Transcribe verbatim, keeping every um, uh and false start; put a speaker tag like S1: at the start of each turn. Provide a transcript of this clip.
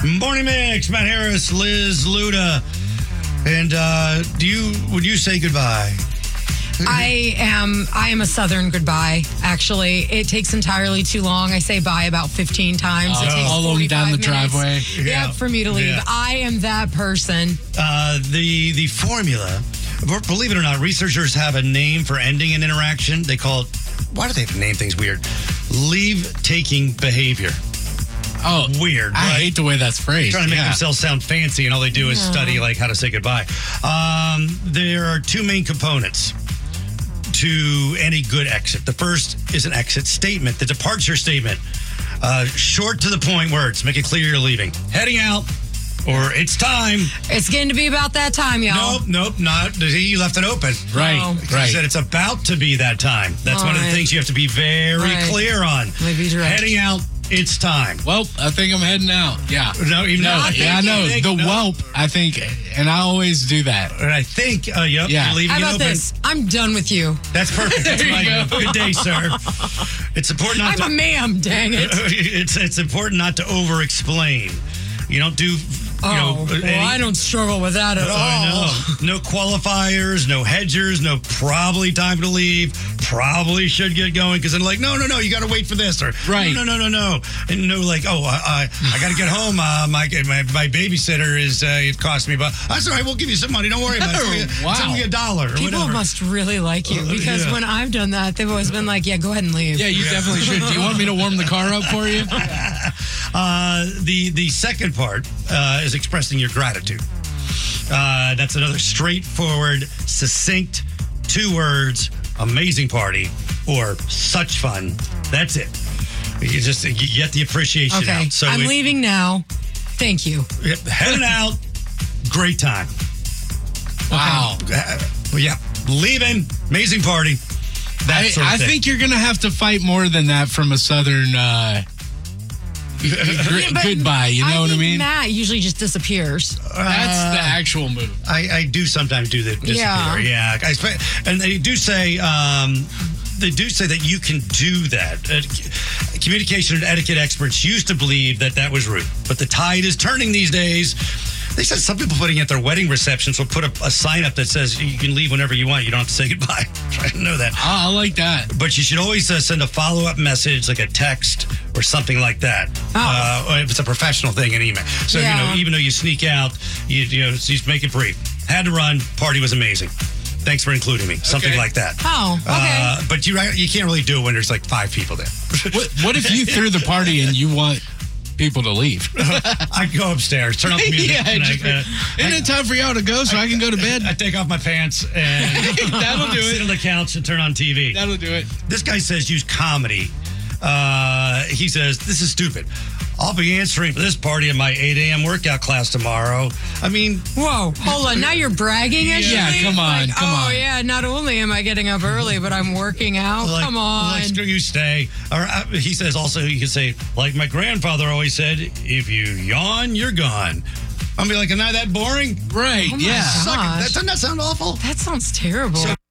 S1: Morning Mix, Matt Harris, Liz Luda. And uh, do you would you say goodbye?
S2: I am I am a Southern goodbye, actually. It takes entirely too long. I say bye about fifteen times.
S3: Oh,
S2: it takes
S3: all the way down the
S2: minutes.
S3: driveway.
S1: Yeah.
S2: Yep, for me to leave.
S1: Yeah.
S2: I am that person.
S1: Uh, the the formula, believe it or not, researchers have a name for ending an interaction. They call it, why do they have to name things weird? Leave-taking behavior.
S3: Oh,
S1: Weird,
S3: I
S1: right?
S3: hate the way that's phrased.
S1: Trying to make
S3: yeah.
S1: themselves sound fancy, and all they do is
S2: No.
S1: study like how to say goodbye. Um, there are two main components to any good exit. The first is an exit statement, the departure statement. Uh, short to the point words, make it clear you're leaving. Heading out, or it's time.
S2: It's getting to be about that time, y'all.
S1: Nope, nope, not. You left it open.
S3: Right,
S2: Oh.
S1: You
S3: right.
S1: said it's about to be that time. That's
S2: All
S1: one of the
S2: right.
S1: things you have to be very
S2: Right.
S1: clear on.
S2: Let me be direct.
S1: Heading out, it's time.
S3: Well, I think I'm heading out. Yeah.
S1: No, even
S3: No,
S1: though I
S3: yeah, I
S1: think-
S3: know.
S1: I think-
S3: The
S1: no.
S3: whelp, I think, and I always do that.
S1: And I think, uh, yep,
S3: Yeah.
S1: you're leaving
S2: How
S1: it
S2: about
S1: open.
S2: this? I'm done with you.
S1: That's perfect. That's
S3: There you
S1: my
S3: go.
S1: good day, sir. It's important not
S2: I'm
S1: to.
S2: a ma'am, dang it.
S1: it's it's important not to over-explain. You don't do. You
S2: Oh,
S1: know,
S2: well,
S1: any-
S2: I don't struggle with that at all.
S1: I know. No qualifiers, no hedgers, no probably time to leave, probably should get going, because they're like, no, no, no, you got to wait for this, or
S3: Right.
S1: no, no, no, no, no. And no, like, oh, I, I, I got to get home. Uh, my, my my babysitter is, uh, it cost me, but that's all right, we'll give you some money. Don't worry about it. It's only a-
S3: Wow.
S1: It's only a dollar or
S2: People
S1: whatever.
S2: must really like you,
S1: Uh,
S2: because
S1: yeah.
S2: when I've done that, they've always been like, yeah, go ahead and leave.
S3: Yeah, you definitely should. Do you want me to warm the car up for you?
S1: Uh, the the second part uh, is expressing your gratitude. Uh, that's another straightforward, succinct, two words, amazing party, or such fun. That's it. You just you get the appreciation
S2: Okay,
S1: out. So
S2: I'm
S1: it-
S2: leaving now. Thank you.
S1: yep, heading out, great time.
S3: Wow.
S1: Uh, yeah, leaving, amazing party. That
S3: I,
S1: sort of
S3: I
S1: thing.
S3: think you're going to have to fight more than that from a Southern uh, gr-
S2: But
S3: goodbye. You know what I
S2: think
S3: mean?
S2: Matt usually just disappears.
S3: That's the actual move.
S1: I, I do sometimes do the disappear.
S2: Yeah.
S1: Yeah. I, spe- and they do say um, they do say that you can do that. Uh, c- communication and etiquette experts used to believe that that was rude, but the tide is turning these days. They said some people putting at their wedding receptions will put a, a sign up that says you can leave whenever you want. You don't have to say goodbye. I didn't know that.
S3: Oh, I like that.
S1: But you should always uh, send a follow-up message, like a text or something like that.
S2: Oh.
S1: Uh, or if it's a professional thing, an email. So,
S2: Yeah.
S1: you know, even though you sneak out, you, you know, just make it brief. Had to run. Party was amazing. Thanks for including me. Something
S3: Okay.
S1: like that.
S2: Oh, okay.
S1: Uh, but you you can't really do it when there's like five people there.
S3: What, what if you threw the party and you want people to leave?
S1: I go upstairs, turn off the music.
S3: yeah,
S1: and I,
S3: just,
S1: uh,
S3: isn't it time for y'all to go so I can go to bed?
S1: I take off my pants and
S3: That'll do
S1: sit
S3: it.
S1: on the couch and turn on T V.
S3: That'll do it.
S1: This guy says use comedy. Uh, he says, this is stupid. I'll be answering for this party in my eight a.m. workout class tomorrow. I mean,
S2: Whoa, hold on. Now you're bragging at
S3: Yeah,
S2: me?
S3: come on,
S2: Like,
S3: come
S2: oh,
S3: on.
S2: yeah, not only am I getting up early, but I'm working out.
S1: like,
S2: come on.
S1: like, screw you, stay. Or uh, he says also, you can say, like my grandfather always said, if you yawn, you're gone. I'll be like, am I that boring?
S3: Right,
S2: Oh my
S3: yeah.
S2: God.
S1: Suck it.
S2: Gosh.
S1: That, doesn't that sound awful?
S2: That sounds terrible.